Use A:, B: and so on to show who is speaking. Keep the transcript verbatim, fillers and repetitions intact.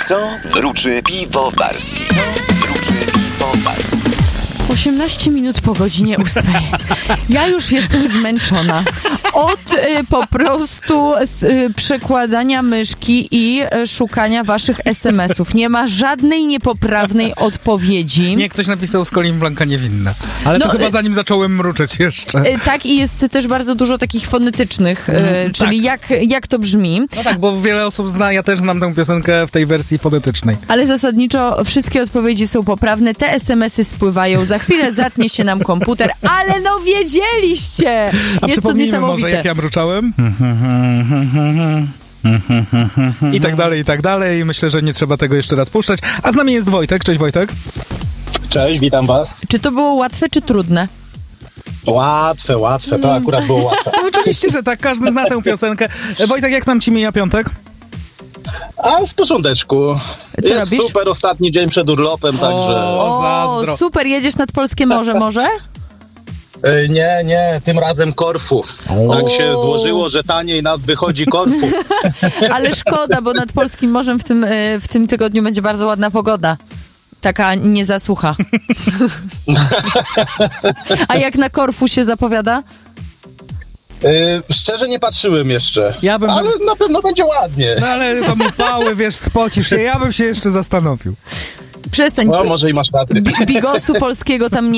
A: Co mruczy piwowars? Co mruczy piwowars?
B: osiemnaście minut po godzinie ósmej. Ja już jestem zmęczona. Od y, po prostu y, przekładania myszki i y, szukania waszych es em esów. Nie ma żadnej niepoprawnej odpowiedzi.
C: Nie, ktoś napisał z Colin Blanka niewinna. Ale
B: No,
C: to chyba
B: y,
C: zanim zacząłem mruczeć jeszcze.
B: Y, tak, i jest też bardzo dużo takich fonetycznych, y,
C: Mm,
B: czyli
C: tak.
B: jak, jak to brzmi.
C: No tak, bo wiele osób zna, ja też znam tę piosenkę w tej wersji fonetycznej.
B: Ale zasadniczo wszystkie odpowiedzi są poprawne. Te es em esy spływają. Za chwilę zatnie się nam komputer. Ale no wiedzieliście!
C: A
B: Jest to
C: przypomnijmy
B: niesamowite.
C: może, jak ja mruczałem. I tak dalej, i tak dalej. Myślę, że nie trzeba tego jeszcze raz puszczać. A z nami jest Wojtek. Cześć, Wojtek.
D: Cześć, witam was.
B: Czy to było łatwe, czy trudne?
D: Łatwe, łatwe, to akurat było łatwe.
C: No, oczywiście, że tak, każdy zna tę piosenkę. Wojtek, jak tam ci mija piątek?
D: A w porządeczku.
B: Co
D: Jest
B: robisz?
D: super ostatni dzień przed urlopem, także...
C: O, zazdro.
B: super, jedziesz nad polskie morze może?
D: E, Nie, nie, tym razem Korfu. Tak
B: O.
D: się złożyło, że taniej nas wychodzi Korfu.
B: Ale szkoda, bo nad polskim morzem w tym, y, w tym tygodniu będzie bardzo ładna pogoda. Taka niezasłucha. A jak na Korfu się zapowiada?
D: E, Szczerze nie patrzyłem jeszcze,
C: Ja bym-
D: ale na pewno będzie ładnie.
C: No ale tam upały, wiesz, spocisz się. Ja bym się jeszcze zastanowił.
B: Przestań.
D: No, może i masz rację.
B: Bi- Bigosu polskiego tam nie